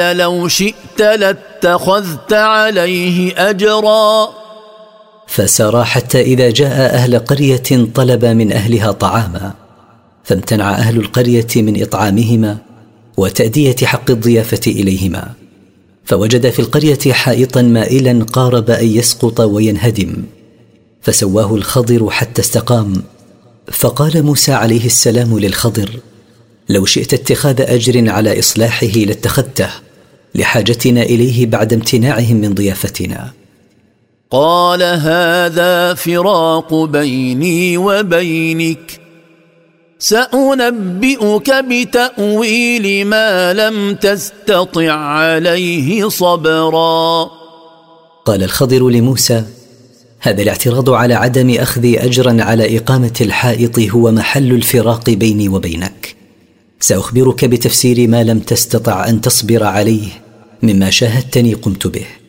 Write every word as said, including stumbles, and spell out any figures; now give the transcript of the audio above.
لو شئت لاتخذت عليه أجرا. فسار حتى إذا جاء أهل قرية طلب من أهلها طعاما، فامتنع أهل القرية من إطعامهما وتأدية حق الضيافة إليهما، فوجد في القرية حائطا مائلا قارب أن يسقط وينهدم، فسواه الخضر حتى استقام. فقال موسى عليه السلام للخضر: لو شئت اتخاذ أجر على إصلاحه لاتخذته، لحاجتنا إليه بعد امتناعهم من ضيافتنا. قال هذا فراق بيني وبينك، سأنبئك بتأويل ما لم تستطع عليه صبرا. قال الخضر لموسى: هذا الاعتراض على عدم أخذ أجرا على إقامة الحائط هو محل الفراق بيني وبينك، سأخبرك بتفسير ما لم تستطع أن تصبر عليه مما شاهدتني قمت به.